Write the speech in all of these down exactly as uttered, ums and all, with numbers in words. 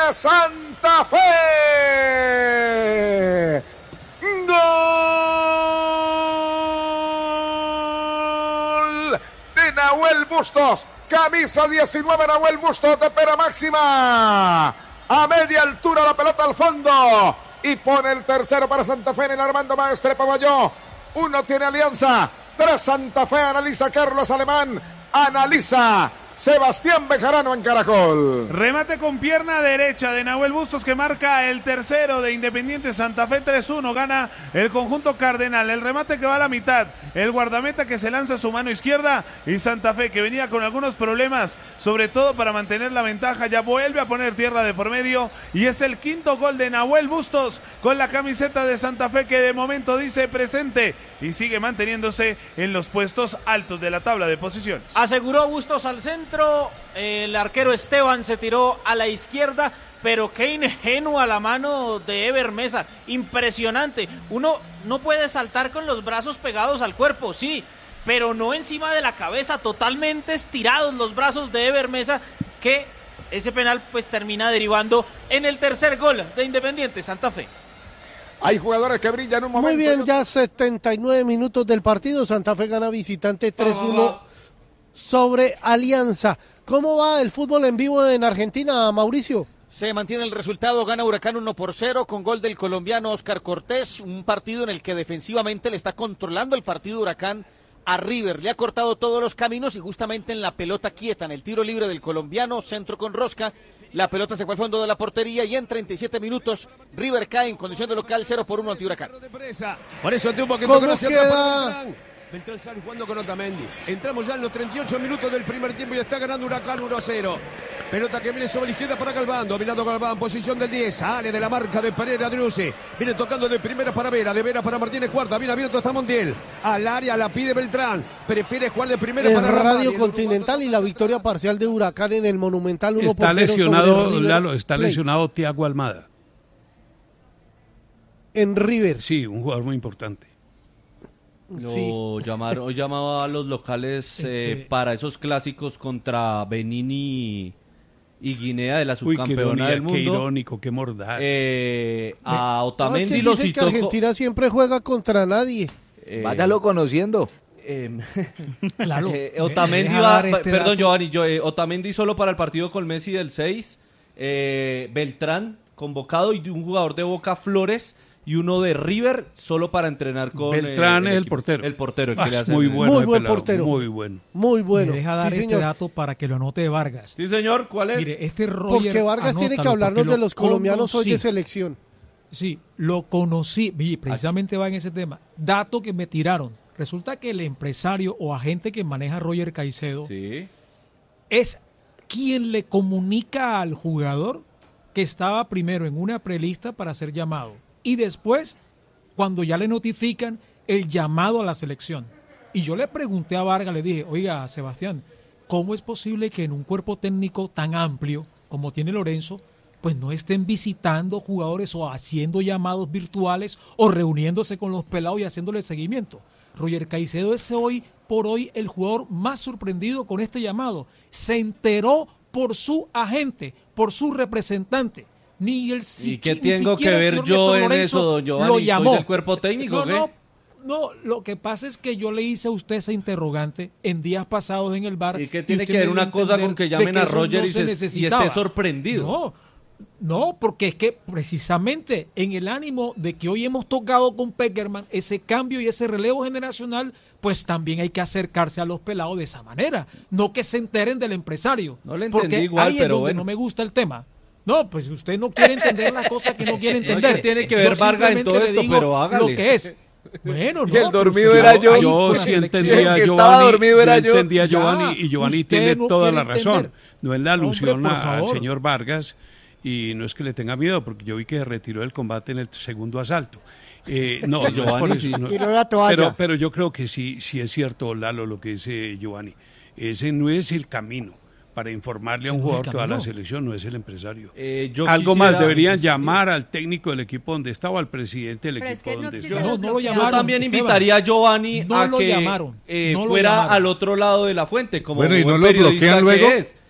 de Santa Fe. ¡Gol! De Nahuel Bustos. Camisa diecinueve, Nahuel Bustos de pera máxima. A media altura la pelota al fondo. Y pone el tercero para Santa Fe en el Armando Maestre Pavalló. Uno tiene Alianza. Tres Santa Fe. Analiza Carlos Alemán. Analiza Sebastián Bejarano en Caracol. Remate con pierna derecha de Nahuel Bustos que marca el tercero de Independiente Santa Fe. Tres uno gana el conjunto cardenal. El remate que va a la mitad, el guardameta que se lanza a su mano izquierda, y Santa Fe que venía con algunos problemas, sobre todo para mantener la ventaja, ya vuelve a poner tierra de por medio, y es el quinto gol de Nahuel Bustos con la camiseta de Santa Fe, que de momento dice presente y sigue manteniéndose en los puestos altos de la tabla de posiciones. Aseguró Bustos al centro, el arquero Esteban se tiró a la izquierda, pero qué ingenua la mano de Ever Mesa, impresionante. Uno no puede saltar con los brazos pegados al cuerpo, sí, pero no encima de la cabeza, totalmente estirados los brazos de Ever Mesa, que ese penal pues termina derivando en el tercer gol de Independiente Santa Fe. Hay jugadores que brillan un momento. Muy bien, ya setenta y nueve minutos del partido. Santa Fe gana visitante tres uno sobre Alianza. ¿Cómo va el fútbol en vivo en Argentina, Mauricio? Se mantiene el resultado, gana Huracán uno por cero con gol del colombiano Oscar Cortés, un partido en el que defensivamente le está controlando el partido Huracán a River, le ha cortado todos los caminos y justamente en la pelota quieta, en el tiro libre del colombiano, centro con rosca, la pelota se fue al fondo de la portería y en treinta y siete minutos River cae en condición de local cero por uno ante Huracán. Por eso tuvo que ¿Cómo queda? Beltrán sale jugando con Otamendi. Entramos ya en los treinta y ocho minutos del primer tiempo y está ganando Huracán uno a cero. Pelota que viene sobre la izquierda para Galván. Dominado Galván, posición del diez. Sale de la marca de Pereira Driussi. Viene tocando de primera para Vera. De Vera para Martínez Cuarta. Bien abierto hasta Montiel. Al área la pide Beltrán. Prefiere jugar de primera el para Radio Ramani. Continental y la victoria parcial de Huracán en el Monumental uno está por cero lesionado, sobre Lalo, está Plate. lesionado Thiago Almada. En River. Sí, un jugador muy importante. Lo Sí. llamaron, hoy llamaba a los locales eh, Este- para esos clásicos contra Benín y, y Guinea de la Uy, qué subcampeona ironía, del mundo. qué irónico, qué mordaz. Eh, a No, es Otamendi que lo dicen que citó. co- Argentina siempre juega contra nadie. eh, Váyalo conociendo. eh, Claro. eh, Me- Otamendi me deja va, dar este perdón dato. Giovanni, yo, eh, Otamendi solo para el partido con Messi del seis, eh, Beltrán convocado y un jugador de Boca Flores y uno de River solo para entrenar con Beltrán eh, es el equipo. portero. El portero, el que Ah, le es hace muy el- bueno, Muy el buen pelado, portero. muy bueno. Muy bueno. Me deja dar Sí, este señor. dato para que lo anote Vargas. Sí, señor, ¿cuál es? Mire, este Roger, Porque Vargas tiene que anótalo, hablarnos porque de lo los colombianos hoy de conocí. selección. Sí, lo conocí, y precisamente va en ese tema. Dato que me tiraron. Resulta que el empresario o agente que maneja a Roger Caicedo Sí. es quien le comunica al jugador que estaba primero en una prelista para ser llamado y después, cuando ya le notifican, el llamado a la selección. Y yo le pregunté a Vargas, le dije, oiga, Sebastián, ¿cómo es posible que en un cuerpo técnico tan amplio como tiene Lorenzo, pues no estén visitando jugadores o haciendo llamados virtuales o reuniéndose con los pelados y haciéndole seguimiento? Roger Caicedo es hoy por hoy el jugador más sorprendido con este llamado. Se enteró por su agente, por su representante. Ni el ¿Y qué ni tengo que siquiera el ver señor yo Néstor en Lorenzo eso, don Giovanni? lo ¿Soy llamó. del cuerpo técnico No, o qué? no, no, lo que pasa es que yo le hice a usted esa interrogante en días pasados en el bar. ¿Y qué tiene usted que ver me una dio a cosa entender con que de llamen a eso Roger no y se se- y esté necesitaba? sorprendido? No, no, porque es que precisamente en el ánimo de que hoy hemos tocado con Peckerman ese cambio y ese relevo generacional, pues también hay que acercarse a los pelados de esa manera, no que se enteren del empresario. No le entendí porque igual, ahí es pero donde bueno. no me gusta el tema. No, pues usted no quiere entender las cosas que no quiere No, entender. ¿qué tiene que Yo ver Vargas en simplemente todo le esto? digo Pero hágale. lo que es. Bueno, Y no, el pero dormido usted era no- yo. ahí Yo con la sí selección. entendía, El que Giovanni, estaba dormido era yo. entendía a Ya, Giovanni y Giovanni usted tiene no toda quiere la razón. entender. No es la Hombre, alusión por a- al favor. señor Vargas y no es que le tenga miedo porque yo vi que se retiró del combate en el segundo asalto. Eh, no, no es Giovanni por eso, sí. no. Tiró la toalla. pero, pero yo creo que sí, sí es cierto, Lalo, lo que dice Giovanni. Ese no es el camino para informarle a un Sí, no es el jugador que va a la camino. selección, no es el empresario. Eh, yo Algo quisiera- más, deberían llamar al técnico del equipo donde estaba, al presidente del Pero es equipo que no donde existe estaba. No, no lo Yo llamaron. Yo también Esteban. invitaría a Giovanni No a lo que llamaron, eh, no lo fuera llamaron. al otro lado de la fuente, como Bueno, ¿y buen no lo periodista bloquean que luego? es.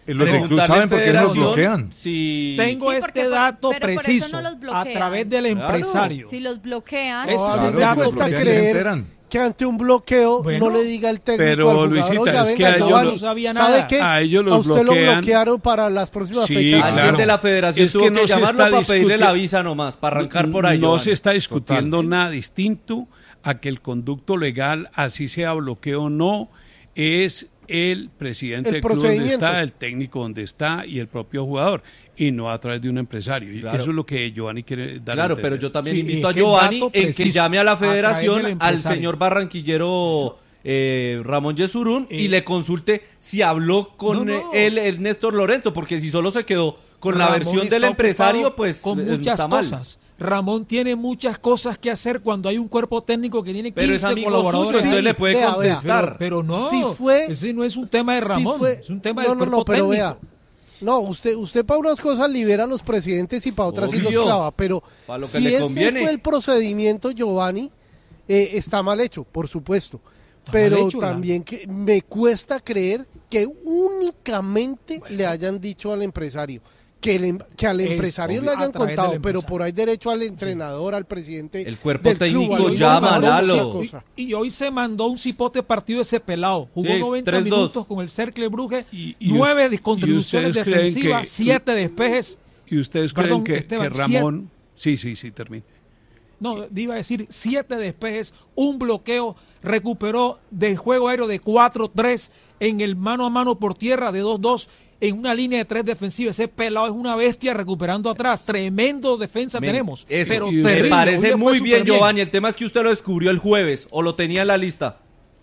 Los del club saben por qué no los bloquean. Si... Tengo Sí, este porque por- dato pero por eso preciso no los a bloquean. través del Claro. empresario. Si los bloquean, Ese No, es a el mí me dato cuesta preciso. creer que ante un bloqueo Bueno, no le diga el técnico pero, al jugador, Luisita, oiga, es que venga, a ellos Giovanni, no sabía ¿sabe nada. qué? A ellos los A usted lo bloquean. bloquearon para las próximas Sí, fechas. claro. Alguien de la federación Es tuvo que que, no se llamarlo está para pedirle discutiendo- la visa nomás, para arrancar por ahí. No Giovanni. se está discutiendo Total. nada distinto a que el conducto legal, así sea bloqueo o no, es el presidente El del club donde procedimiento. está, el técnico donde está y el propio jugador, y no a través de un empresario. Y Claro. eso es lo que Giovanni quiere dar a Claro, entender. pero yo también Sí, invito a es que el Giovanni dato en que preciso, llame a la a través federación, del al empresario. señor barranquillero eh, Ramón Yesurún, Eh, y le consulte si habló con no, eh, no. él, el Néstor Lorenzo, porque si solo se quedó con la Ramón versión está del empresario, ocupado pues con eh, muchas está mal. cosas. Ramón tiene muchas cosas que hacer cuando hay un cuerpo técnico que tiene Pero es quince amigo colaboradores. suyo, entonces Sí, le puede vea, vea. contestar. Pero, pero no, Si fue- ese no es un tema de Ramón, Sí fue- es un tema no, del no, cuerpo no, pero técnico. vea, no, usted, usted para unas cosas libera a los presidentes y para otras sí los Obvio. clava, pero Pa' lo que si le ese conviene. fue el procedimiento, Giovanni, eh, está mal hecho, por supuesto. Está Pero mal hecho, la- también que me cuesta creer que únicamente le hayan dicho al empresario. Que, el em- que al Es empresario obvio, le a hayan través del contado, pero empresario. por ahí derecho al entrenador, al presidente. El cuerpo del club, técnico a los llama, jugadores, Lalo. otra cosa. Y, y hoy se mandó un cipote partido ese pelado. Jugó Sí, noventa tres dos. minutos con el Cercle Brugge, Y- y nueve us- de contribuciones y ustedes creen defensivas, que- siete despejes. ¿Y ustedes Perdón, creen que, Esteban, que Ramón... Sí, sí, sí, termine. No, iba a decir siete despejes, un bloqueo, recuperó del juego aéreo de cuatro tres en el mano a mano por tierra de dos dos en una línea de tres defensiva. Ese pelado es una bestia recuperando atrás. Tremendo defensa Men, tenemos. eso, pero y usted- terrible. me parece Hoy le fue muy bien, súper Giovanni. El tema es que usted lo descubrió el jueves o lo tenía en la lista.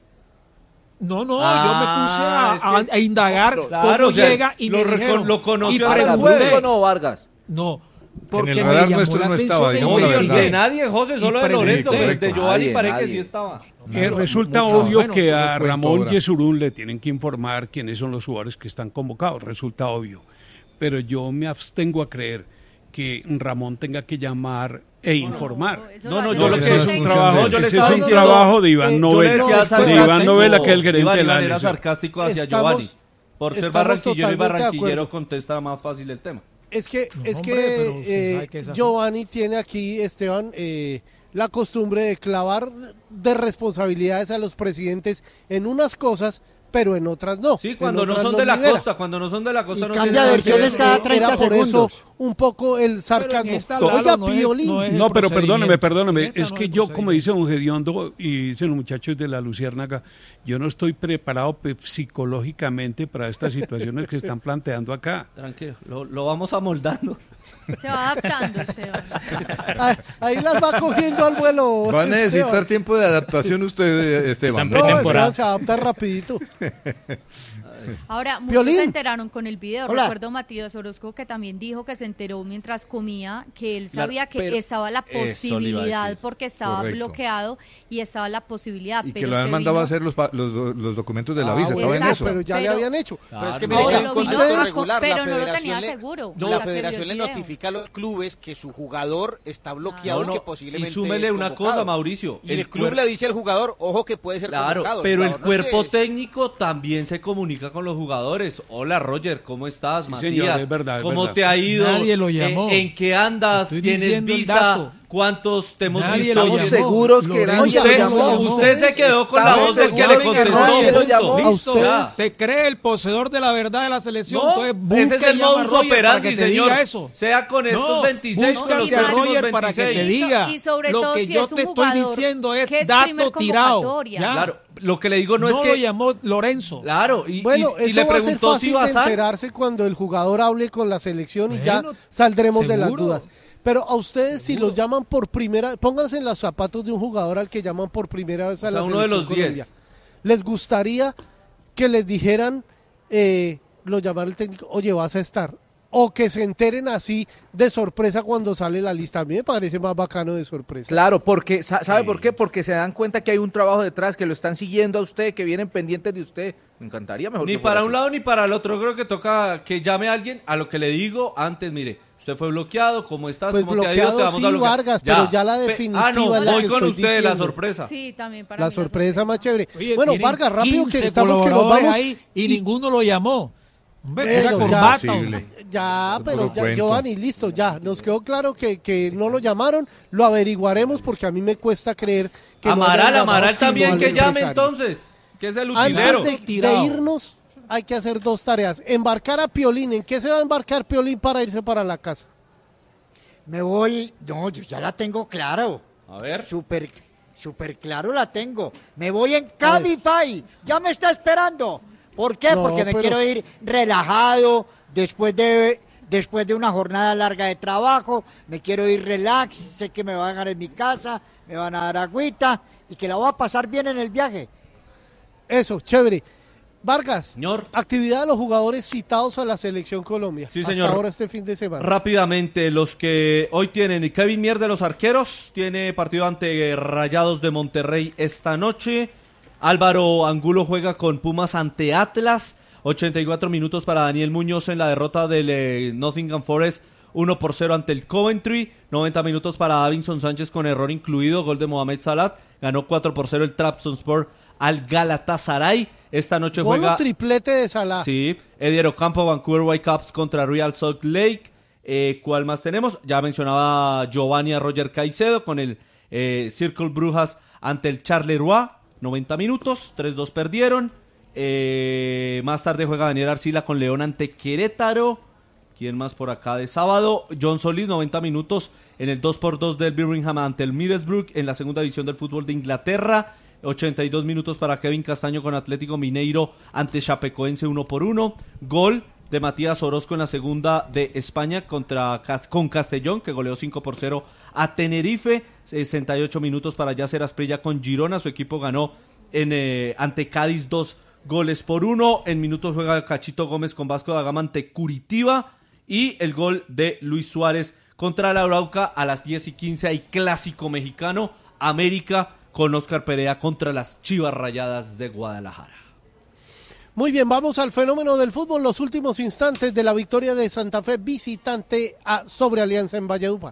No, no, Ah, yo me puse a, es que- a- a indagar Claro, cómo o sea, llega y lo me reco- dijeron, lo conoció y hasta para el el jueves. jueves. no, Vargas. No, porque En el me radar llamó nuestro la no atención estaba, de digamos la Obvio, inmediato. de nadie, José, solo Y de Lorenzo, pero el de correcto. Giovanni Nadie, parece que nadie. sí estaba. Eh, resulta mucho. obvio Bueno, que todo a cuento Ramón ahora. Yesurún le tienen que informar quiénes son los jugadores que están convocados, resulta obvio. Pero yo me abstengo a creer que Ramón tenga que llamar e informar. eso No, lo no, hace yo el lo Ese que no es es técnico. un función trabajo, de yo él. le Ese estaba es un diciendo- trabajo de Iván eh, yo Novel, le decía de sarcástico- Iván Novel, aquel gerente Iván, del Iván era Alianza. sarcástico hacia Estamos- Giovanni. Por ser estamos barranquillero y totalmente de barranquillero acuerdo. contesta más fácil el tema. Es que, No, es hombre, que pero usted eh, sabe que es así. Giovanni tiene aquí, Esteban, eh, la costumbre de clavar de responsabilidades a los presidentes en unas cosas, pero en otras no. Sí, En cuando no otras son los de la libera. costa, cuando no son de la costa Y no cambia tienen de nada que versiones ver. cada Eh, treinta Era por segundos. eso un poco el Pero en sarcasmo. esta, Oiga, Lalo, no es- Piolín. no es el No, pero perdóneme, procedimiento. perdóneme. En esta Es no que el yo, como procedimiento. dice un Gediondo y dicen los muchachos de la Luciérnaga, yo no estoy preparado pe- psicológicamente para estas situaciones que están planteando acá. Tranquilo, lo, lo vamos amoldando. Se va adaptando, Esteban. Ahí, ahí las va cogiendo al vuelo. Va a necesitar Esteban. tiempo de adaptación usted, Esteban. No, Esteban se adapta rapidito. Ahora, muchos Piolín. se enteraron con el video. Hola. Recuerdo Matías Orozco que también dijo que se enteró mientras comía que él Claro, sabía que pero estaba la eso le iba a posibilidad decir. porque estaba Correcto. bloqueado y estaba la posibilidad. Y pero que lo habían se mandado a vino- hacer los, pa- los, los documentos de la Ah, visa. bueno, Estaba en exacto. eso. pero ya le Pero- habían hecho. Pero es que Claro. mire que Ahora, en lo contrato vino a- regular pero la no lo tenía federación le- seguro. No, O la sea, que vio federación el le video. notifica a los clubes que su jugador está bloqueado No, y no, que posiblemente y súmele es una convocado. cosa, Mauricio. Y el, el club cuer- le dice al jugador, ojo que puede ser Claro, convocado. pero el jugador no es cuerpo que es- técnico también se comunica con los jugadores. Hola, Roger, ¿cómo estás, Sí, Matías? señor, es verdad, es ¿Cómo verdad. te ha ido? Nadie lo ¿En- llamó. ¿En, qué andas? Estoy ¿Tienes diciendo el visa? dato. ¿Cuántos te hemos Nadie visto? lo Estamos llamó. seguros que Lorenzo nadie lo Usted, llamó. usted se quedó con la Estamos voz del que le seguros que contestó. nadie lo llamó. punto. A Listo, ustedes- ya. Se cree el poseedor de la verdad de la selección. No, Entonces, busque ese es el y llama a modus Roger para operandi, que te señor. diga eso. Sea con estos No, veintiséis, con los búscate a próximos Roger para que te veintiséis. diga. Y sobre Lo todo que si yo es un te estoy jugador diciendo es que es dato primer tirado. convocatoria. Ya. Claro, lo que le digo no, No, es lo que... llamó Lorenzo. Claro, y, Bueno, y- y eso le va a ser preguntó fácil si iba a de estar. enterarse cuando el jugador hable con la selección y ya Bueno, saldremos de las seguro. dudas. Pero a ustedes, si los llaman por primera, pónganse en los zapatos de un jugador al que llaman por primera vez a O sea, la uno de selección los diez. Colombia. ¿Les gustaría que les dijeran, eh, lo llamara el técnico, oye, vas a estar? O que se enteren así de sorpresa cuando sale la lista. A mí me parece más bacano de sorpresa. Claro, porque sa- ¿sabe por qué? Porque se dan cuenta que hay un trabajo detrás, que lo están siguiendo a usted, que vienen pendientes de usted. Me encantaría mejor Ni que fuera para un así. lado ni para el otro. Creo que toca que llame a alguien a lo que le digo antes. Mire, usted fue bloqueado. ¿Cómo estás? Pues ¿Cómo te ha ido? bloqueado Te vamos sí, a bloquear. Vargas, pero ya la Pe- definitiva Ah, no, es la voy que con estoy usted, la diciendo. sorpresa. Sí, también para La mí sorpresa más chévere. Oye, Bueno, tienen Vargas, rápido que quince estamos que nos colaboradores vamos. ahí y, ninguno lo llamó. Bueno, Era ya, corbata. ya, pero Puro ya, cuento. Giovanni, listo, ya. Nos quedó claro que, que no lo llamaron, lo averiguaremos porque a mí me cuesta creer que no Amaral, hayan llamado Amaral sino también al que llame empresario. entonces, que es el utilero. Antes de, de irnos, hay que hacer dos tareas. Embarcar a Piolín. ¿En qué se va a embarcar Piolín para irse para la casa? Me voy, no, yo ya la tengo claro. A ver. Súper, súper claro la tengo. Me voy en Cabify. Ya me está esperando. ¿Por qué? No, Porque me pero- quiero ir relajado después de después de una jornada larga de trabajo. Me quiero ir relax. Sé que me van a dar en mi casa, me van a dar agüita y que la voy a pasar bien en el viaje. Eso, chévere. Vargas, Señor. actividad de los jugadores citados a la Selección Colombia. Sí, Hasta señor. ahora este fin de semana. Rápidamente, los que hoy tienen Kevin Mier de los arqueros, tiene partido ante Rayados de Monterrey esta noche. Álvaro Angulo juega con Pumas ante Atlas. ochenta y cuatro minutos para Daniel Muñoz en la derrota del eh, Nottingham Forest uno por cero ante el Coventry. noventa minutos para Davinson Sánchez con error incluido, gol de Mohamed Salah. Ganó cuatro por cero el Trabzonspor al Galatasaray. Esta noche Gol o juega... triplete de Salah. Sí, Edier Ocampo, Vancouver Whitecaps contra Real Salt Lake. Eh, ¿Cuál más tenemos? Ya mencionaba Giovanni a Roger Caicedo con el eh, Circle Brujas ante el Charleroi. noventa minutos, tres dos perdieron. Eh, más tarde juega Daniel Arcila con León ante Querétaro. ¿Quién más por acá de sábado? John Solís, noventa minutos en el dos por dos del Birmingham ante el Middlesbrough en la segunda división del fútbol de Inglaterra. ochenta y dos minutos para Kevin Castaño con Atlético Mineiro ante Chapecoense uno por uno. Gol de Matías Orozco en la segunda de España contra con Castellón, que goleó cinco por cero a Tenerife. sesenta y ocho minutos para Yasser Asprilla con Girona. Su equipo ganó en, eh, ante Cádiz dos goles por uno. En minutos juega Cachito Gómez con Vasco da Gama ante Curitiba. Y el gol de Luis Suárez contra la Arauca a las diez y quince. Hay clásico mexicano. América con Oscar Perea contra las Chivas Rayadas de Guadalajara. Muy bien, vamos al fenómeno del fútbol. Los últimos instantes de la victoria de Santa Fe visitante a, sobre Alianza en Valledupar.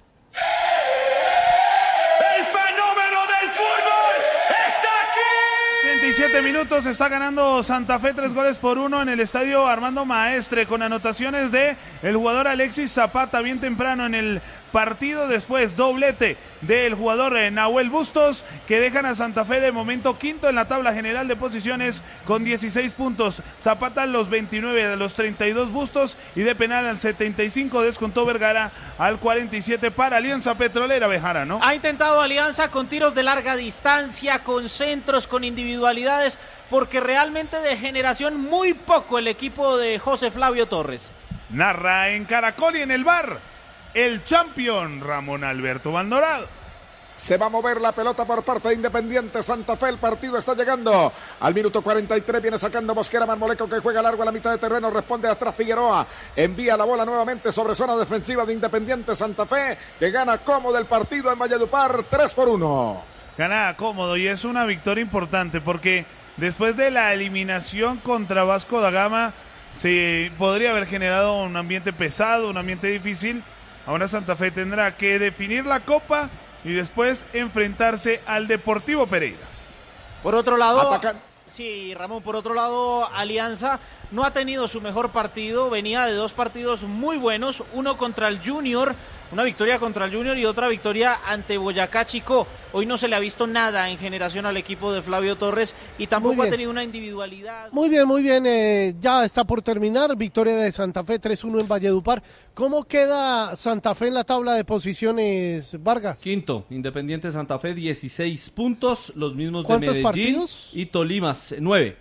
¡El fenómeno del fútbol está aquí! treinta y siete minutos, está ganando Santa Fe tres goles por uno en el estadio Armando Maestre, con anotaciones de el jugador Alexis Zapata bien temprano en el partido. Después doblete del jugador eh, Nahuel Bustos, que dejan a Santa Fe de momento quinto en la tabla general de posiciones con dieciséis puntos. Zapata los veintinueve de los treinta y dos Bustos, y de penal al setenta y cinco descontó Vergara al cuarenta y siete para Alianza Petrolera. Bejara, ¿no? Ha intentado Alianza con tiros de larga distancia, con centros, con individualidades, porque realmente de generación muy poco el equipo de José Flavio Torres. Narra en Caracol y en el bar el campeón Ramón Alberto Maldonado. Se va a mover la pelota por parte de Independiente Santa Fe. El partido está llegando al minuto cuarenta y tres. Viene sacando Mosquera Marmoleco, que juega largo a la mitad de terreno. Responde atrás Figueroa. Envía la bola nuevamente sobre zona defensiva de Independiente Santa Fe, que gana cómodo el partido en Valledupar tres por uno. Gana cómodo y es una victoria importante porque después de la eliminación contra Vasco da Gama se podría haber generado un ambiente pesado, un ambiente difícil. Ahora Santa Fe tendrá que definir la Copa y después enfrentarse al Deportivo Pereira. Por otro lado, Atacan. sí, Ramón, por otro lado, Alianza no ha tenido su mejor partido, venía de dos partidos muy buenos, uno contra el Junior, una victoria contra el Junior y otra victoria ante Boyacá Chicó. Hoy no se le ha visto nada en generación al equipo de Flavio Torres y tampoco ha tenido una individualidad. Muy bien, muy bien, eh, ya está por terminar, victoria de Santa Fe tres uno en Valledupar. ¿Cómo queda Santa Fe en la tabla de posiciones, Vargas? Quinto, Independiente Santa Fe, dieciséis puntos, los mismos de ¿Cuántos Medellín partidos? y Tolima, nueve.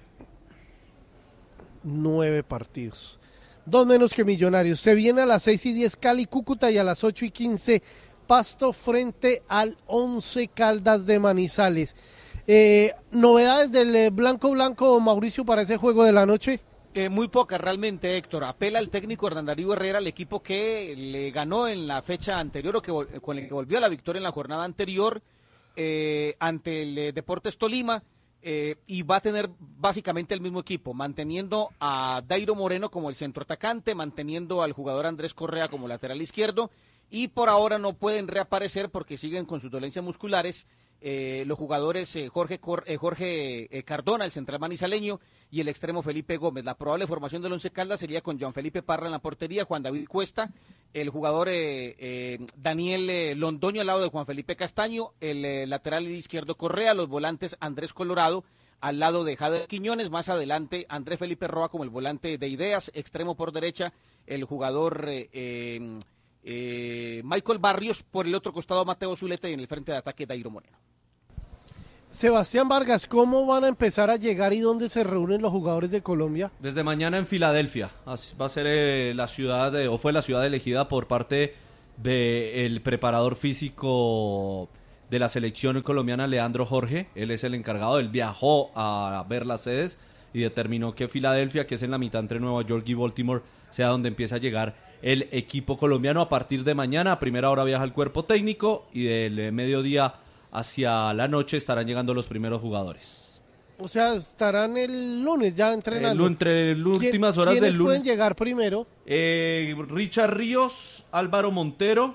Nueve partidos. Dos menos que Millonarios. Se viene a las seis y diez Cali, Cúcuta, y a las ocho y quince Pasto frente al Once Caldas de Manizales. Eh, ¿Novedades del eh, Blanco Blanco, Mauricio, para ese juego de la noche? Eh, muy pocas realmente, Héctor. Apela el técnico Hernán Darío Herrera, el equipo que le ganó en la fecha anterior o que vol- con el que volvió a la victoria en la jornada anterior eh, ante el eh, Deportes Tolima. Eh, y va a tener básicamente el mismo equipo, manteniendo a Dairo Moreno como el centroatacante, manteniendo al jugador Andrés Correa como lateral izquierdo, y por ahora no pueden reaparecer porque siguen con sus dolencias musculares eh, los jugadores eh, Jorge, Cor, eh, Jorge eh, Cardona, el central manizaleño, y el extremo Felipe Gómez. La probable formación del Once Caldas sería con Joan Felipe Parra en la portería, Juan David Cuesta, el jugador eh, eh, Daniel eh, Londoño al lado de Juan Felipe Castaño, el eh, lateral izquierdo Correa, los volantes Andrés Colorado, al lado de Jader Quiñones, más adelante Andrés Felipe Roa como el volante de ideas, extremo por derecha, el jugador eh, eh, eh, Michael Barrios, por el otro costado Mateo Zuleta y en el frente de ataque Dairo Moreno. Sebastián Vargas, ¿cómo van a empezar a llegar y dónde se reúnen los jugadores de Colombia? Desde mañana en Filadelfia, así va a ser eh, la ciudad, de, o fue la ciudad elegida por parte del preparador físico de la selección colombiana, Leandro Jorge. Él es el encargado, él viajó a ver las sedes y determinó que Filadelfia, que es en la mitad entre Nueva York y Baltimore, sea donde empieza a llegar el equipo colombiano. A partir de mañana, a primera hora viaja el cuerpo técnico y del eh, mediodía hacia la noche estarán llegando los primeros jugadores. O sea, estarán el lunes ya entrenando. El, entre las últimas horas del lunes. ¿Quiénes pueden llegar primero? Eh, Richard Ríos, Álvaro Montero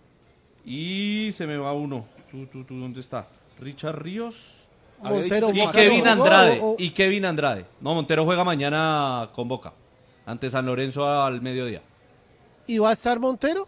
y se me va uno. ¿Tú, tú, tú, ¿Dónde está? Richard Ríos. Montero, y Kevin Andrade. O, o... Y Kevin Andrade. No, Montero juega mañana con Boca. Ante San Lorenzo al mediodía. ¿Y va a estar Montero?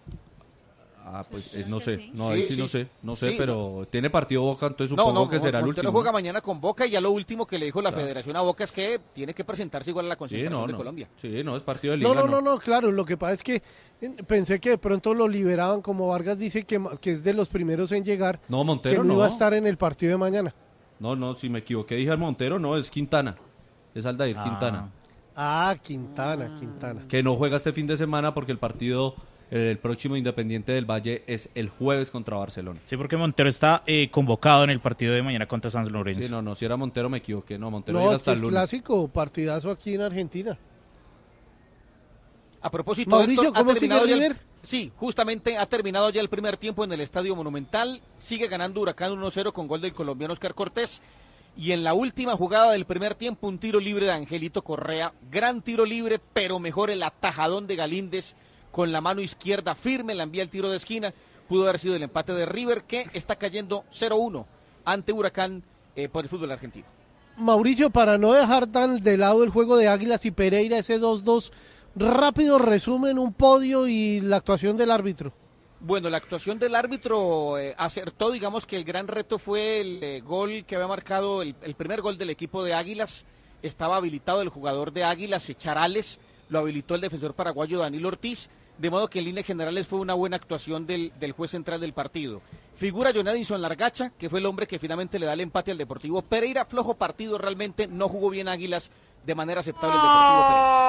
Ah, pues eh, no sé, sí. no, ahí sí, sí no sé, no sé, sí, pero no. Tiene partido Boca, entonces supongo no, no, que será el último. Montero juega mañana con Boca y ya lo último que le dijo la claro. Federación a Boca es que tiene que presentarse igual a la concentración sí, no, de no. Colombia. Sí, no, es partido de liga. No, no, no, no, claro, lo que pasa es que pensé que de pronto lo liberaban, como Vargas dice que, que es de los primeros en llegar. No, Montero que no, no iba a estar en el partido de mañana. No, no, si me equivoqué, dije al Montero, no, es Quintana, es Aldair ah. Quintana. Ah, Quintana, Quintana. Que no juega este fin de semana porque el partido... El próximo Independiente del Valle es el jueves contra Barcelona. Sí, porque Montero está eh, convocado en el partido de mañana contra San Lorenzo. Sí, no, no, si era Montero me equivoqué. No, Montero no, llega hasta es el lunes. Clásico, partidazo aquí en Argentina. A propósito, Mauricio, Héctor, ¿cómo sigue River? El, sí, justamente ha terminado ya el primer tiempo en el Estadio Monumental. Sigue ganando Huracán uno cero con gol del colombiano Oscar Cortés. Y en la última jugada del primer tiempo, un tiro libre de Angelito Correa. Gran tiro libre, pero mejor el atajadón de Galíndez. Con la mano izquierda firme, la envía el tiro de esquina. Pudo haber sido el empate de River, que está cayendo cero uno ante Huracán eh, por el fútbol argentino. Mauricio, para no dejar tan de lado el juego de Águilas y Pereira, ese dos dos, rápido resumen, un podio y la actuación del árbitro. Bueno, la actuación del árbitro eh, acertó, digamos que el gran reto fue el eh, gol que había marcado, el, el primer gol del equipo de Águilas. Estaba habilitado el jugador de Águilas, Charales, lo habilitó el defensor paraguayo Danilo Ortiz. De modo que en líneas generales fue una buena actuación del, del juez central del partido. Figura John Edison Largacha, que fue el hombre que finalmente le da el empate al Deportivo Pereira. Flojo partido realmente, no jugó bien Águilas de manera aceptable el Deportivo Pereira.